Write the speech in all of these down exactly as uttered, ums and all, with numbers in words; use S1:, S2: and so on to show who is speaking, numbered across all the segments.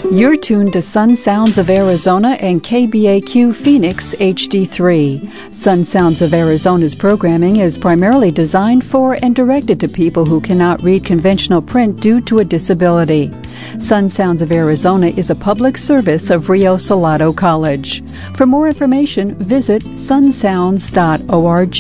S1: You're tuned to Sun Sounds of Arizona and K B A Q Phoenix H D three. Sun Sounds of Arizona's programming is primarily designed for and directed to people who cannot read conventional print due to a disability. Sun Sounds of Arizona is a public service of Rio Salado College. For more information, visit sun sounds dot org.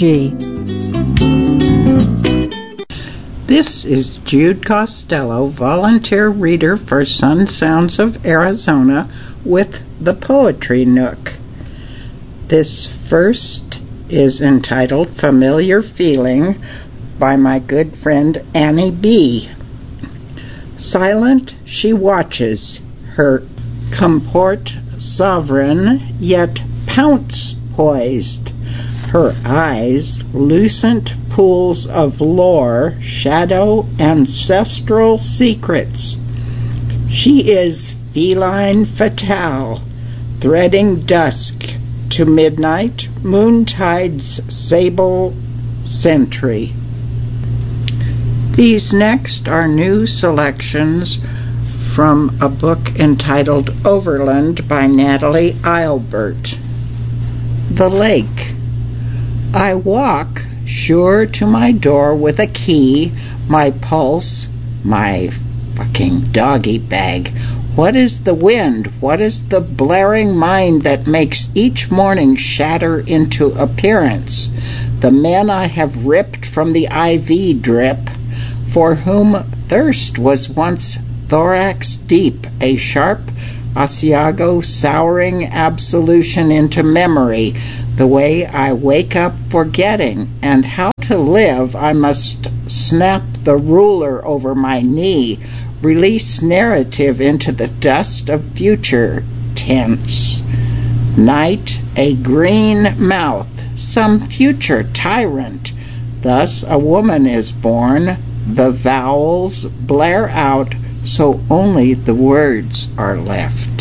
S2: This is Jude Costello, volunteer reader for Sun Sounds of Arizona with the Poetry Nook. This first is entitled Familiar Feeling by my good friend Annie B. Silent she watches, her comport sovereign, yet pounce poised. Her eyes, lucent pools of lore, shadow, ancestral secrets. She is feline fatale, threading dusk to midnight, moontide's sable sentry. These next are new selections from a book entitled Overland by Natalie Eilbert. The Lake. I walk, sure to my door with a key, my pulse, my fucking doggy bag. What is the wind? What is the blaring mind that makes each morning shatter into appearance? The men I have ripped from the I V drip, for whom thirst was once thorax deep, a sharp Asiago souring absolution into memory, the way I wake up forgetting, and how to live I must snap the ruler over my knee, release narrative into the dust of future tense. Night, a green mouth, some future tyrant. Thus a woman is born, the vowels blare out, so only the words are left.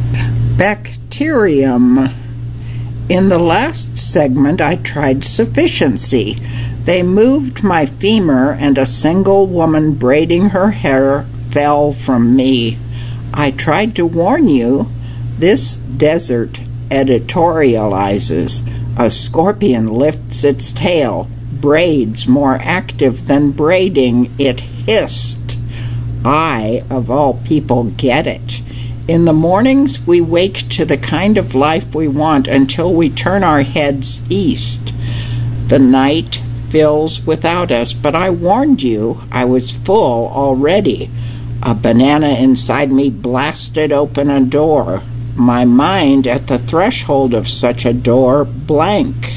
S2: Bacterium. In the last segment, I tried sufficiency. They moved my femur, and a single woman braiding her hair fell from me. I tried to warn you. This desert editorializes. A scorpion lifts its tail. Braids more active than braiding, it hissed. I, of all people, get it. In the mornings, we wake to the kind of life we want until we turn our heads east. The night fills without us, but I warned you I was full already. A banana inside me blasted open a door. My mind at the threshold of such a door blank.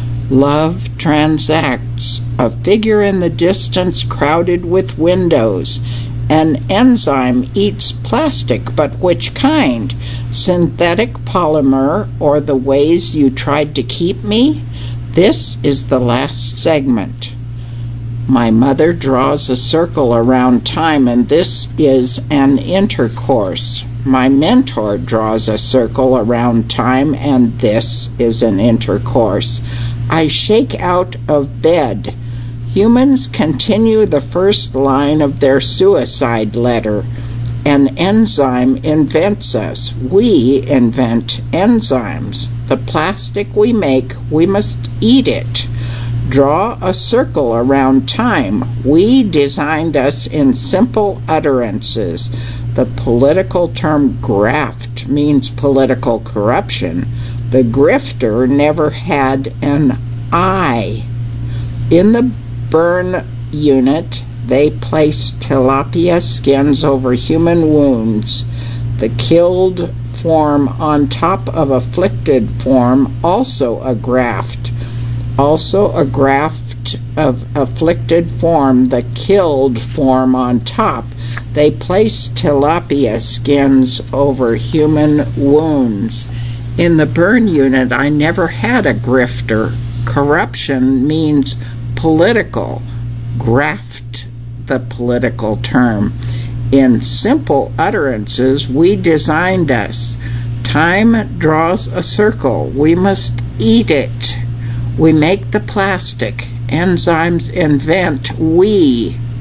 S2: Love transacts, a figure in the distance crowded with windows. An enzyme eats plastic, but which kind? Synthetic polymer or the ways you tried to keep me? This is the last segment. My mother draws a circle around time, and this is an intercourse. My mentor draws a circle around time, and this is an intercourse. I shake out of bed. Humans continue the first line of their suicide letter. An enzyme invents us. We invent enzymes. The plastic we make, we must eat it. Draw a circle around time. We designed us in simple utterances. The political term graft means political corruption. The grifter never had an I. In the burn unit, they place tilapia skins over human wounds. The killed form on top of afflicted form, also a graft. Also a graft of afflicted form, the killed form on top. They place tilapia skins over human wounds. In the burn unit, I never had a grifter. Corruption means political. Graft, the political term. In simple utterances, we designed us. Time draws a circle. We must eat it. We make the plastic. Enzymes invent. We.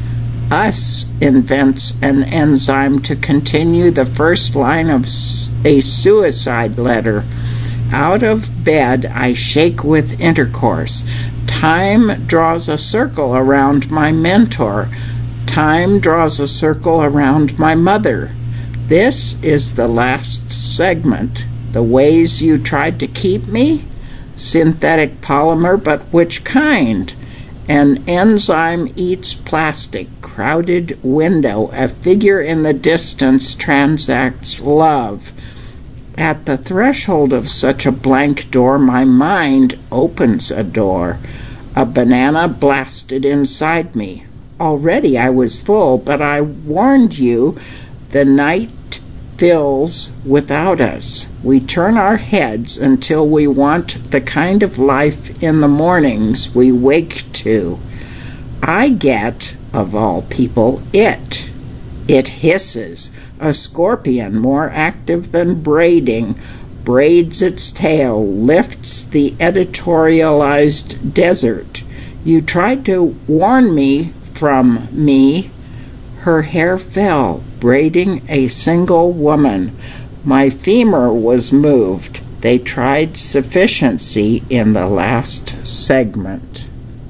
S2: us invents an enzyme to continue the first line of a suicide letter. Out of bed, I shake with intercourse. Time draws a circle around my mentor. Time draws a circle around my mother. This is the last segment. The ways you tried to keep me? Synthetic polymer, but which kind? An enzyme eats plastic. Crowded window. A figure in the distance transacts love. At the threshold of such a blank door, my mind opens a door. A banana blasted inside me. Already I was full, but I warned you, the night fills without us. We turn our heads until we want the kind of life in the mornings we wake to. I get, of all people, it. It hisses. A scorpion more active than braiding braids its tail, lifts the editorialized desert. You tried to warn me from me. Her hair fell, braiding a single woman. My femur was moved. They tried sufficiency in the last segment.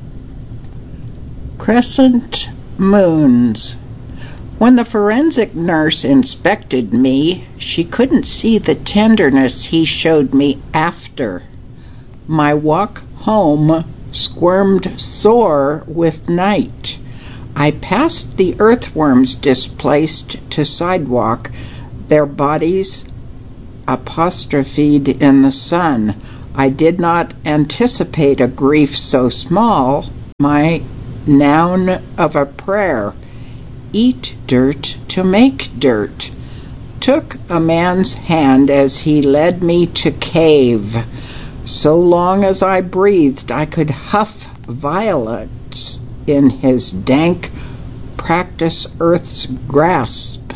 S2: Crescent moons. When the forensic nurse inspected me, she couldn't see the tenderness he showed me after. My walk home squirmed sore with night. I passed the earthworms displaced to sidewalk, their bodies apostrophed in the sun. I did not anticipate a grief so small, my noun of a prayer. Eat dirt to make dirt. Took a man's hand as he led me to cave. So long as I breathed, I could huff violets in his dank practice earth's grasp.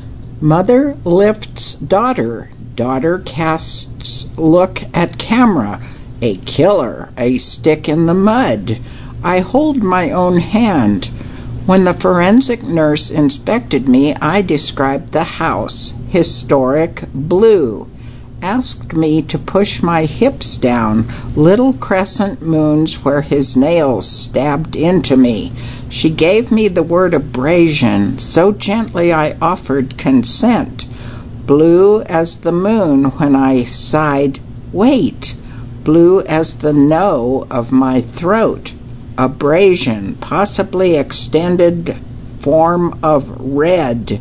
S2: Mother lifts daughter. Daughter casts look at camera. A killer, a stick in the mud. I hold my own hand. When the forensic nurse inspected me, I described the house, historic blue. Asked me to push my hips down, little crescent moons where his nails stabbed into me. She gave me the word abrasion, so gently I offered consent. Blue as the moon when I sighed, wait, blue as the no of my throat. Abrasion, possibly extended form of red.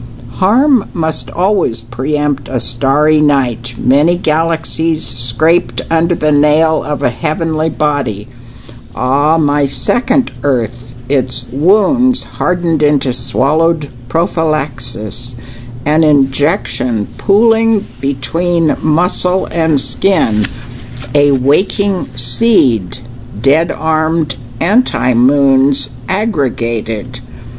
S2: Harm must always preempt a starry night, many galaxies scraped under the nail of a heavenly body. Ah, my second earth, its wounds hardened into swallowed prophylaxis, an injection pooling between muscle and skin, a waking seed, dead-armed anti-moons aggregated.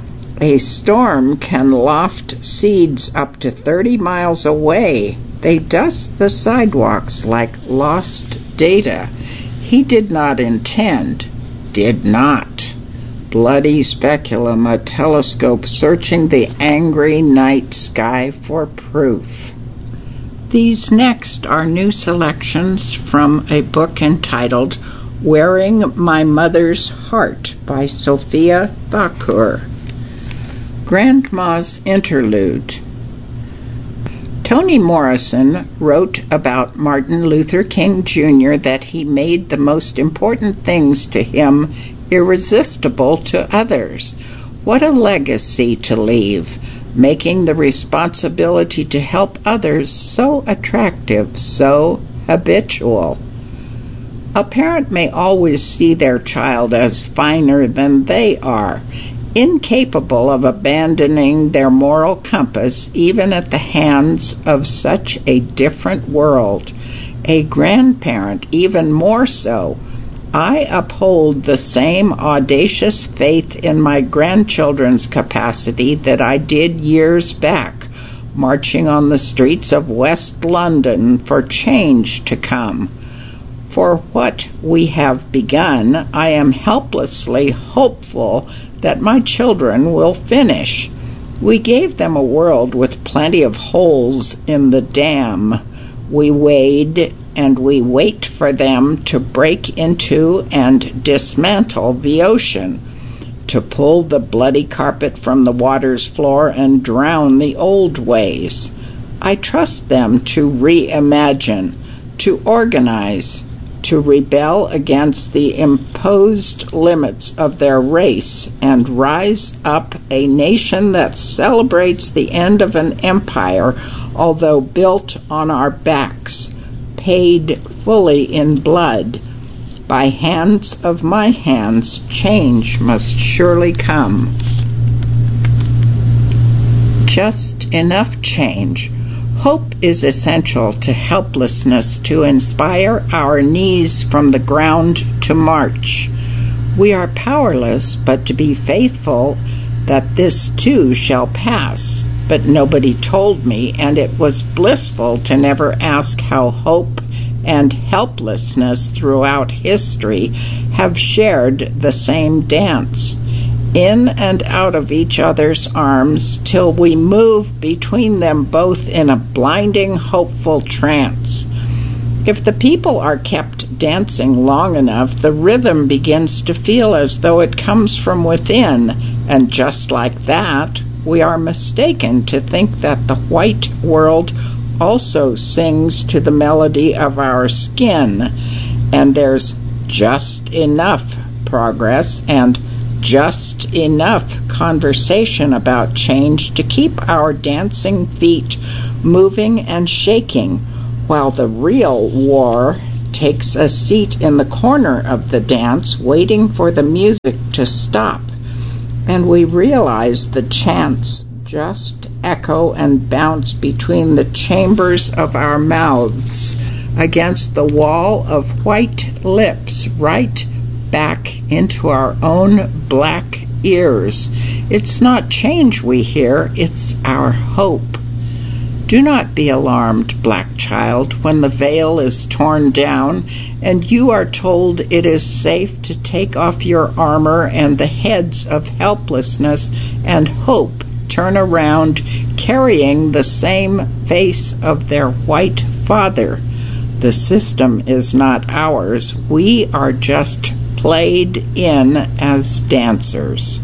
S2: A storm can loft seeds up to thirty miles away. They dust the sidewalks like lost data. He did not intend, did not. Bloody speculum, a telescope searching the angry night sky for proof. These next are new selections from a book entitled Wearing My Mother's Heart by Sophia Thakur. Grandma's Interlude. Toni Morrison wrote about Martin Luther King Junior that he made the most important things to him irresistible to others. What a legacy to leave, making the responsibility to help others so attractive, so habitual. A parent may always see their child as finer than they are, incapable of abandoning their moral compass even at the hands of such a different world. A grandparent even more so. I uphold the same audacious faith in my grandchildren's capacity that I did years back, marching on the streets of West London for change to come. For what we have begun, I am helplessly hopeful that my children will finish. We gave them a world with plenty of holes in the dam. We wade and we wait for them to break into and dismantle the ocean, to pull the bloody carpet from the water's floor and drown the old ways. I trust them to reimagine, to organize, to rebel against the imposed limits of their race and rise up a nation that celebrates the end of an empire, although built on our backs, paid fully in blood. By hands of my hands, change must surely come. Just enough change. Hope is essential to helplessness to inspire our knees from the ground to march. We are powerless, but to be faithful that this too shall pass. But nobody told me, and it was blissful to never ask how hope and helplessness throughout history have shared the same dance, in and out of each other's arms, till we move between them both in a blinding, hopeful trance. If the people are kept dancing long enough, the rhythm begins to feel as though it comes from within, and just like that, we are mistaken to think that the white world also sings to the melody of our skin, and there's just enough progress and just enough conversation about change to keep our dancing feet moving and shaking, while the real war takes a seat in the corner of the dance, waiting for the music to stop, and we realize the chants just echo and bounce between the chambers of our mouths against the wall of white lips, right back into our own black ears. It's not change we hear, it's our hope. Do not be alarmed, black child, when the veil is torn down and you are told it is safe to take off your armor and the heads of helplessness and hope turn around carrying the same face of their white father. The system is not ours. We are just played in as dancers.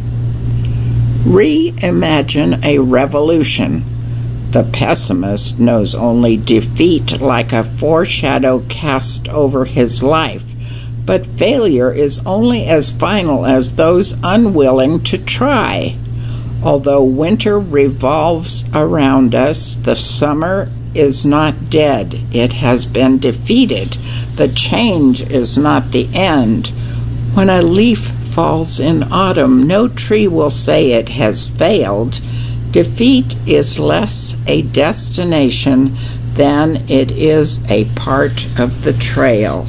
S2: Reimagine a revolution. The pessimist knows only defeat like a foreshadow cast over his life, but failure is only as final as those unwilling to try. Although winter revolves around us, the summer is not dead. It has been defeated. The change is not the end. When a leaf falls in autumn, no tree will say it has failed. Defeat is less a destination than it is a part of the trail.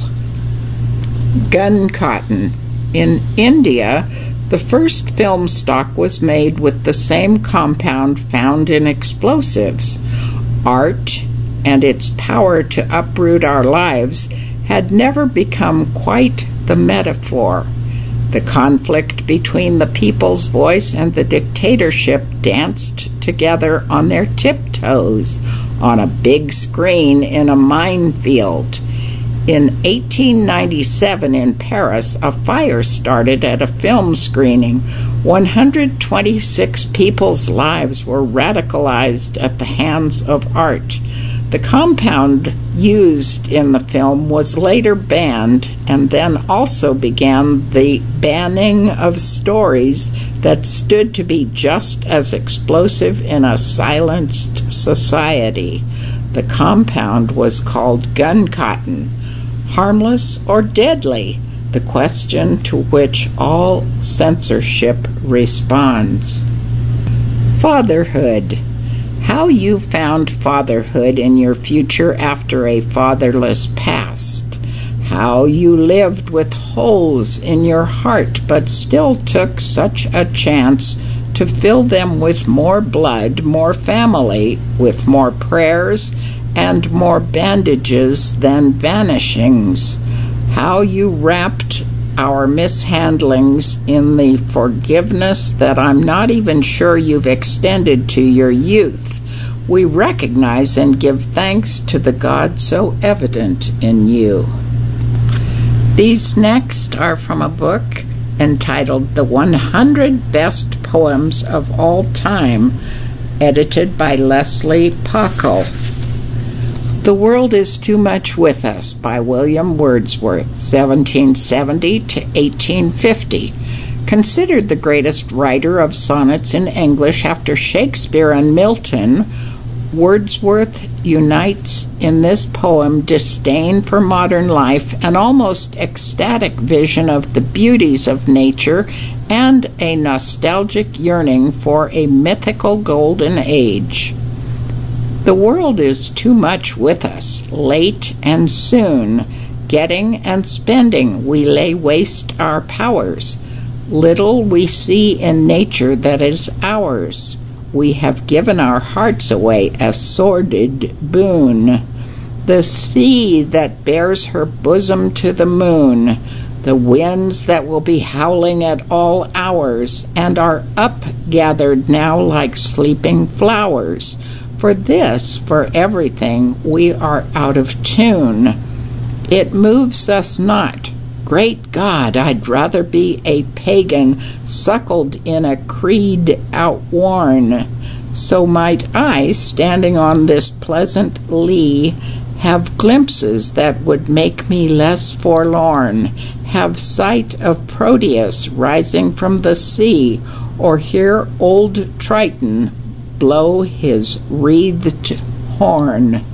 S2: Gun cotton. In India, the first film stock was made with the same compound found in explosives. Art and its power to uproot our lives had never become quite the metaphor. The conflict between the people's voice and the dictatorship danced together on their tiptoes on a big screen in a minefield. In eighteen ninety-seven in Paris, a fire started at a film screening. one hundred twenty-six people's lives were radicalized at the hands of art. The compound used in the film was later banned, and then also began the banning of stories that stood to be just as explosive in a silenced society. The compound was called gun cotton. Harmless or deadly? The question to which all censorship responds. Fatherhood. How you found fatherhood in your future after a fatherless past. How you lived with holes in your heart but still took such a chance to fill them with more blood, more family, with more prayers and more bandages than vanishings. How you wrapped our mishandlings in the forgiveness that I'm not even sure you've extended to your youth. We recognize and give thanks to the God so evident in you. These next are from a book entitled The one hundred Best Poems of All Time, edited by Leslie Pockle. The World is Too Much With Us by William Wordsworth, seventeen seventy to eighteen fifty. Considered the greatest writer of sonnets in English after Shakespeare and Milton, Wordsworth unites in this poem disdain for modern life, an almost ecstatic vision of the beauties of nature, and a nostalgic yearning for a mythical golden age. The world is too much with us, late and soon. Getting and spending, we lay waste our powers. Little we see in nature that is ours. We have given our hearts away a sordid boon. The sea that bears her bosom to the moon, the winds that will be howling at all hours, and are up-gathered now like sleeping flowers. For this, for everything, we are out of tune. It moves us not. Great God, I'd rather be a pagan, suckled in a creed outworn. So might I, standing on this pleasant lea, have glimpses that would make me less forlorn, have sight of Proteus rising from the sea, or hear old Triton blow his wreathed horn.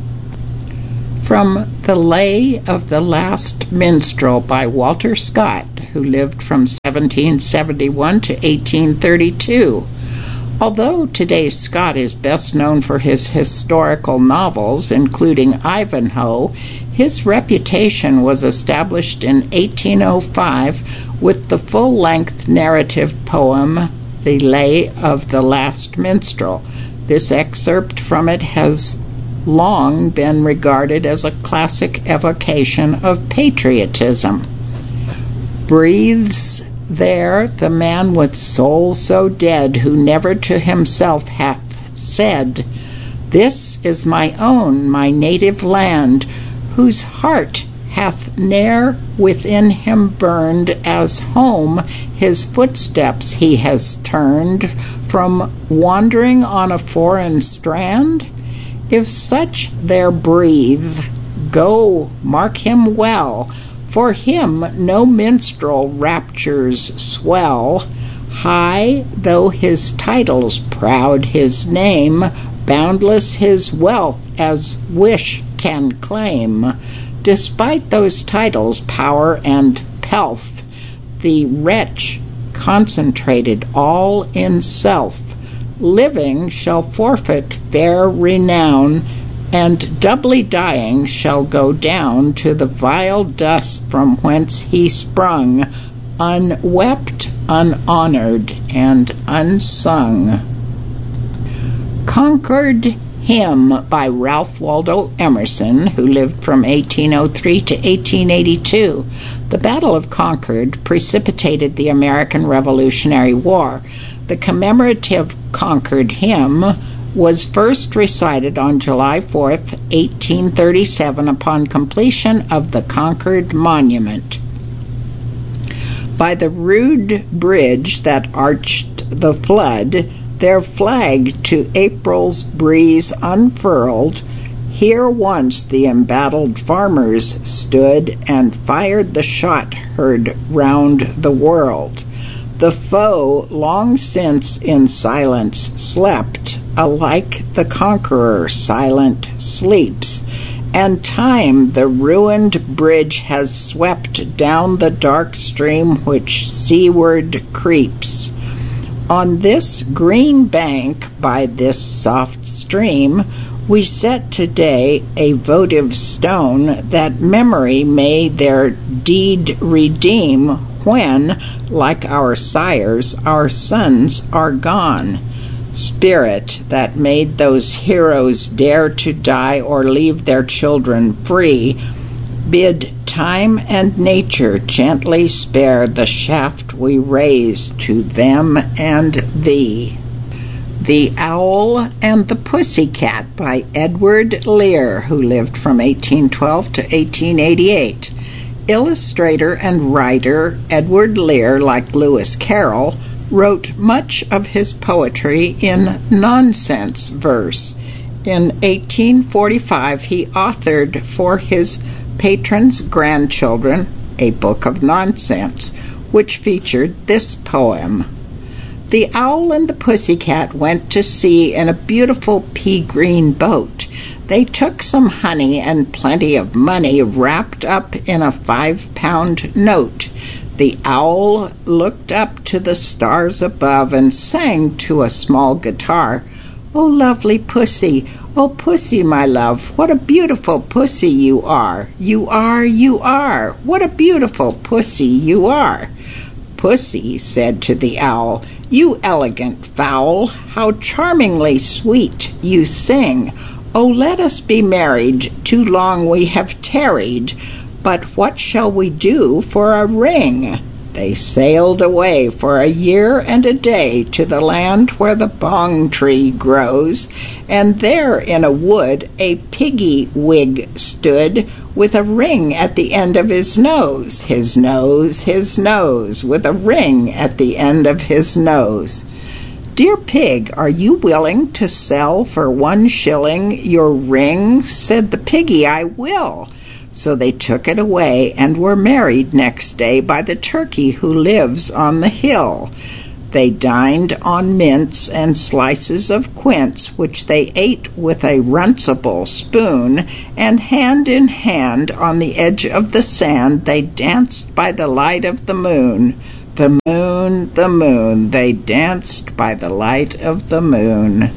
S2: From The Lay of the Last Minstrel by Walter Scott, who lived from seventeen seventy-one to eighteen thirty-two. Although today's Scott is best known for his historical novels, including Ivanhoe, his reputation was established in eighteen oh five with the full-length narrative poem, The Lay of the Last Minstrel. This excerpt from it has long been regarded as a classic evocation of patriotism. Breathes there the man with soul so dead, who never to himself hath said, This is my own, my native land, whose heart hath ne'er within him burned, as home his footsteps he has turned from wandering on a foreign strand? If such there breathe, go, mark him well, for him no minstrel raptures swell. High though his titles, proud his name, boundless his wealth as wish can claim. Despite those titles, power and pelf, the wretch concentrated all in self, living shall forfeit fair renown, and doubly dying shall go down to the vile dust from whence he sprung, unwept, unhonored, and unsung. Concord Hymn by Ralph Waldo Emerson, who lived from eighteen oh three to eighteen eighty-two. The Battle of Concord precipitated the American Revolutionary War. The commemorative Concord Hymn was first recited on July fourth, eighteen thirty-seven, upon completion of the Concord Monument. By the rude bridge that arched the flood, their flag to April's breeze unfurled, here once the embattled farmers stood and fired the shot heard round the world. The foe long since in silence slept, alike the conqueror silent sleeps, and time the ruined bridge has swept down the dark stream which seaward creeps. On this green bank by this soft stream we set today a votive stone, that memory may their deed redeem when, like our sires, our sons are gone. Spirit that made those heroes dare to die or leave their children free, Bid time and nature gently spare the shaft we raise to them and thee. The Owl and the Pussycat by Edward Lear, who lived from eighteen twelve to eighteen eighty-eight. Illustrator and writer Edward Lear, like Lewis Carroll, wrote much of his poetry in nonsense verse. In eighteen forty-five, he authored for his patron's grandchildren a book of nonsense, which featured this poem. The Owl and the Pussycat went to sea in a beautiful pea-green boat. They took some honey and plenty of money wrapped up in a five-pound note. The Owl looked up to the stars above and sang to a small guitar, "Oh, lovely pussy, oh, pussy, my love, what a beautiful pussy you are. You are, you are, what a beautiful pussy you are." Pussy said to the Owl, "You elegant fowl, how charmingly sweet you sing. Oh, let us be married, too long we have tarried, but what shall we do for a ring?" They sailed away for a year and a day to the land where the bong tree grows, and there in a wood a piggy wig stood, with a ring at the end of his nose, his nose, his nose, with a ring at the end of his nose. "Dear pig, are you willing to sell for one shilling your ring?" said the piggy. "I will." So they took it away and were married next day by the turkey who lives on the hill. They dined on mince and slices of quince, which they ate with a runcible spoon, and hand in hand on the edge of the sand they danced by the light of the moon. The moon, the moon, they danced by the light of the moon.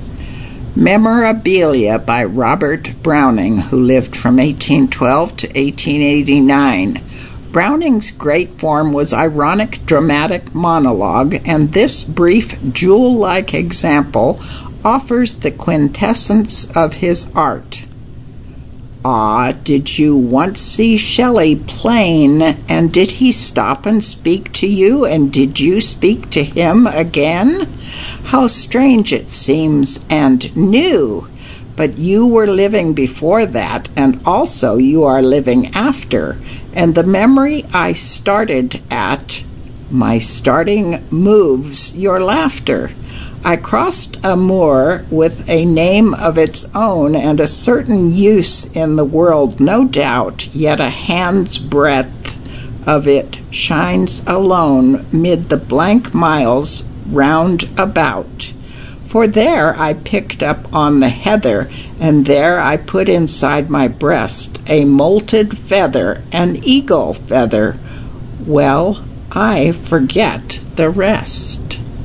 S2: Memorabilia by Robert Browning, who lived from eighteen twelve to eighteen eighty-nine. Browning's great form was ironic dramatic monologue, and this brief jewel-like example offers the quintessence of his art. "Ah, did you once see Shelley plain, and did he stop and speak to you, and did you speak to him again? How strange it seems, and new! But you were living before that, and also you are living after, and the memory I started at, my starting moves your laughter. I crossed a moor with a name of its own and a certain use in the world, no doubt, yet a hand's breadth of it shines alone mid the blank miles round about. For there I picked up on the heather, and there I put inside my breast a molted feather, an eagle feather. Well, I forget the rest.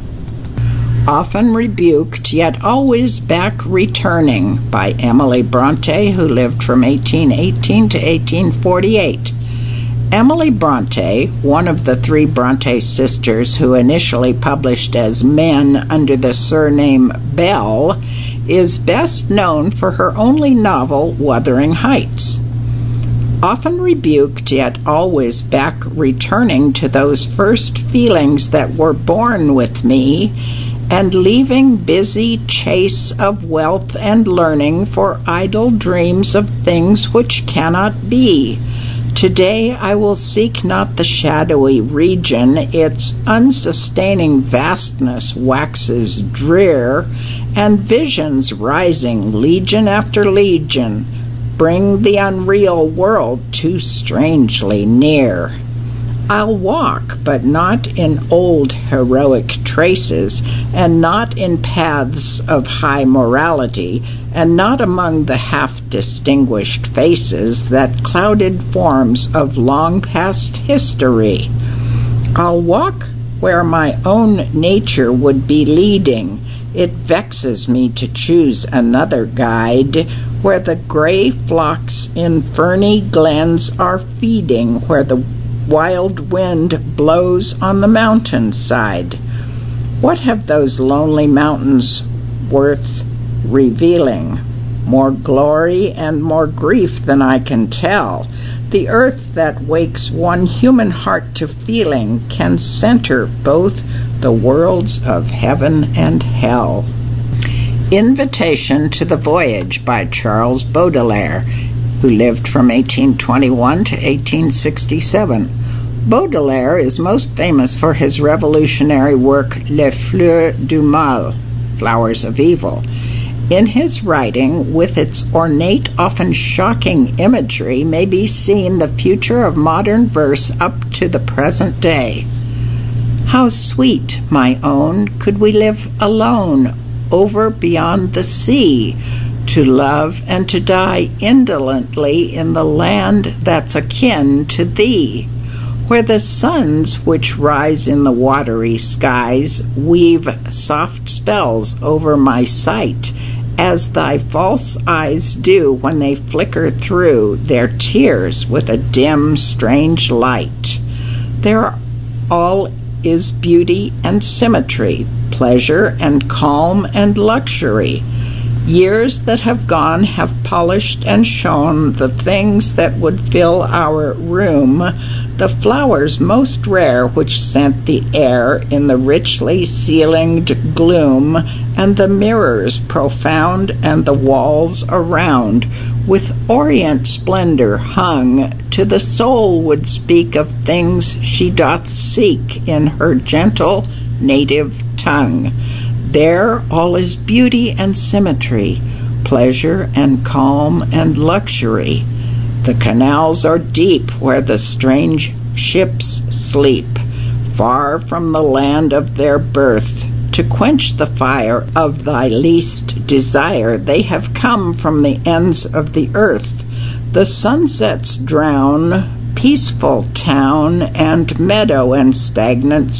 S2: Often rebuked, yet always back returning, by Emily Bronte, who lived from eighteen eighteen to eighteen forty-eight. Emily Bronte, one of the three Bronte sisters who initially published as men under the surname Bell, is best known for her only novel, Wuthering Heights. Often rebuked, yet always back returning to those first feelings that were born with me, and leaving busy chase of wealth and learning for idle dreams of things which cannot be. Today I will seek not the shadowy region, its unsustaining vastness waxes drear, and visions rising legion after legion bring the unreal world too strangely near. I'll walk, but not in old heroic traces, and not in paths of high morality, and not among the half-distinguished faces that clouded forms of long-past history. I'll walk where my own nature would be leading. It vexes me to choose another guide, where the gray flocks in ferny glens are feeding, where the wild wind blows on the mountainside. What have those lonely mountains worth revealing? More glory and more grief than I can tell. The earth that wakes one human heart to feeling can center both the worlds of heaven and hell. Invitation to the Voyage by Charles Baudelaire, who lived from eighteen twenty-one to eighteen sixty-seven. Baudelaire is most famous for his revolutionary work Les Fleurs du Mal, Flowers of Evil. In his writing, with its ornate, often shocking imagery, may be seen the future of modern verse up to the present day. How sweet, my own, could we live alone, over beyond the sea, to love and to die indolently in the land that's akin to thee, where the suns which rise in the watery skies weave soft spells over my sight, as thy false eyes do when they flicker through their tears with a dim, strange light. There all is beauty and symmetry, pleasure and calm and luxury. Years that have gone have polished and shown the things that would fill our room, the flowers most rare which scent the air in the richly ceilinged gloom, and the mirrors profound and the walls around, with orient splendor hung, to the soul would speak of things she doth seek in her gentle native tongue. There all is beauty and symmetry, pleasure and calm and luxury. The canals are deep where the strange ships sleep, far from the land of their birth. To quench the fire of thy least desire, they have come from the ends of the earth. The sunsets drown peaceful town and meadow and stagnant